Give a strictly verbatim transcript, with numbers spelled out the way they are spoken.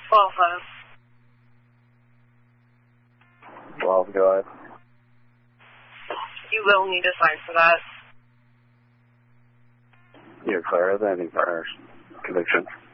twelve five. twelve, go ahead. You will need a sign for that. You're clear of any prior conviction.